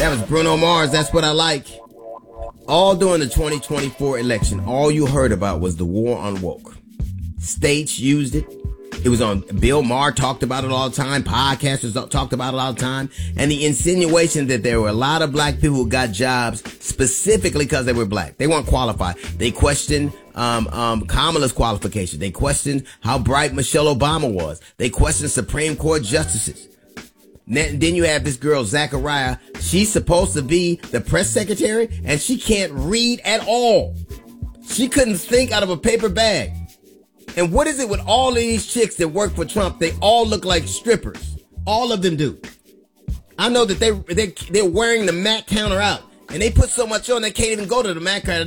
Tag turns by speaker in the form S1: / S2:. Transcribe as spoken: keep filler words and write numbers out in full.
S1: That was Bruno Mars. That's what I like. All during the twenty twenty-four election, all you heard about was the war on woke. States used it. It was on, Bill Maher talked about it all the time. Podcasters talked about it all the time. And the insinuation that there were a lot of black people who got jobs specifically because they were black. They weren't qualified. They questioned um, um, Kamala's qualification. They questioned how bright Michelle Obama was. They questioned Supreme Court justices. Then you have this girl, Zachariah. She's supposed to be the press secretary, and she can't read at all. She couldn't think out of a paper bag. And what is it with all of these chicks that work for Trump? They all look like strippers. All of them do. I know that they, they, they're wearing the Mac counter out. And they put so much on they can't even go to the Mac counter.